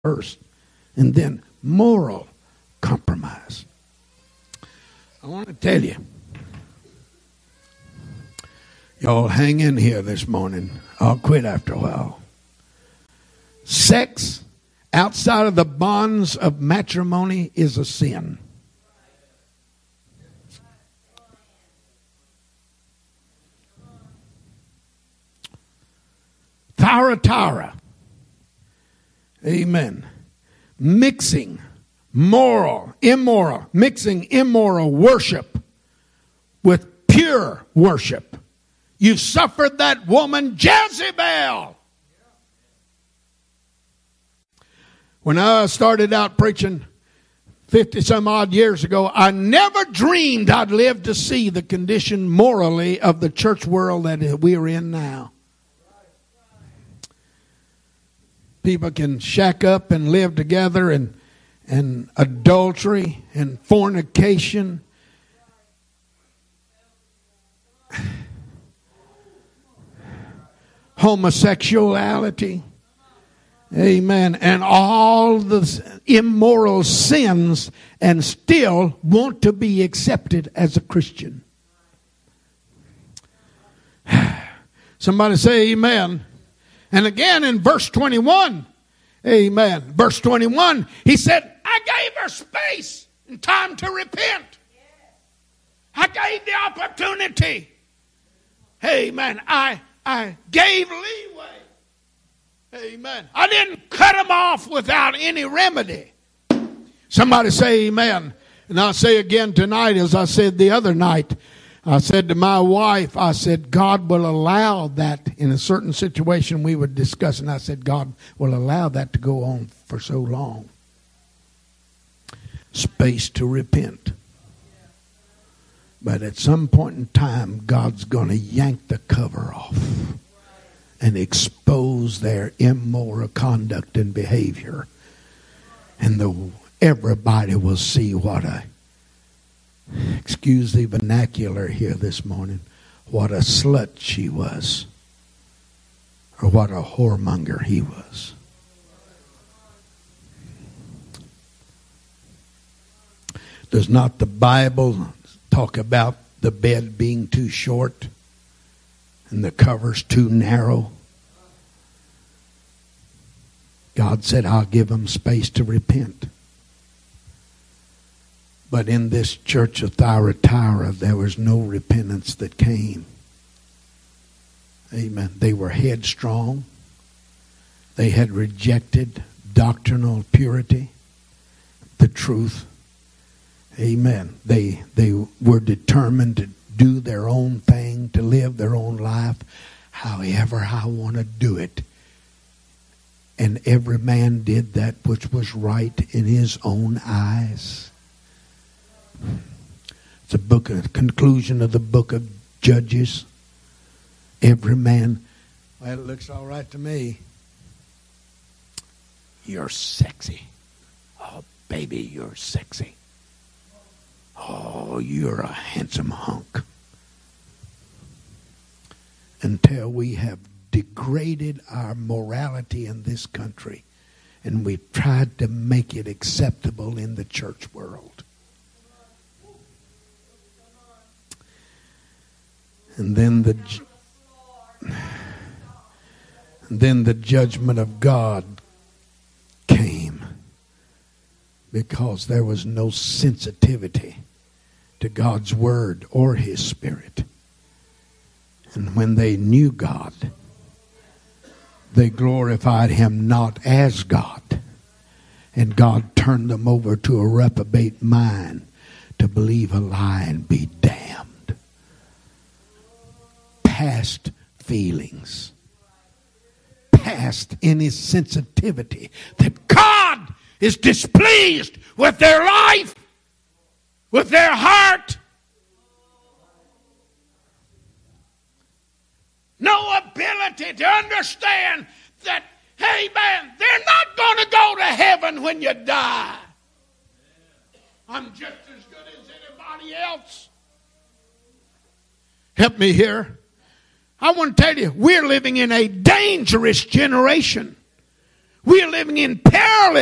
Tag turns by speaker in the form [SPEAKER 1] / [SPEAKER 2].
[SPEAKER 1] first, and then moral compromise. I want to tell you, y'all hang in here this morning. I'll quit after a while. Sex outside of the bonds of matrimony is a sin. Thyatira. Amen. Mixing immoral worship with pure worship. You've suffered that woman Jezebel. When I started out preaching 50 some odd years ago, I never dreamed I'd live to see the condition morally of the church world that we are in now. People can shack up and live together and adultery and fornication. Homosexuality. Amen. And all the immoral sins, and still want to be accepted as a Christian. Somebody say amen. And again in verse 21, amen. Verse 21, he said, I gave her space and time to repent. I gave the opportunity. Amen. I gave leeway. Amen. I didn't cut them off without any remedy. Somebody say amen. And I'll say again tonight, as I said the other night, I said to my wife, I said, God will allow that in a certain situation we were discussing. I said, God will allow that to go on for so long. Space to repent. But at some point in time, God's going to yank the cover off and expose their immoral conduct and behavior. And everybody will see what excuse the vernacular here this morning, what a slut she was, or what a whoremonger he was. Does not the Bible talk about the bed being too short and the covers too narrow? God said, I'll give them space to repent. But in this church of Thyatira, there was no repentance that came. Amen. They were headstrong. They had rejected doctrinal purity, the truth. Amen. They were determined to do their own thing, to live their own life, however I want to do it. And every man did that which was right in his own eyes. It's a conclusion of the book of Judges. Every man, well, it looks all right to me. You're sexy. Oh, baby, you're sexy. Oh, you're a handsome hunk. Until we have degraded our morality in this country and we've tried to make it acceptable in the church world. And then the judgment of God came because there was no sensitivity to God's word or his spirit. And when they knew God, they glorified him not as God. And God turned them over to a reprobate mind to believe a lie and be damned. Past feelings, past any sensitivity that God is displeased with their life, with their heart. No ability to understand that, hey man, they're not going to go to heaven when you die. I'm just as good as anybody else. Help me here. I want to tell you, we're living in a dangerous generation We are living in perilous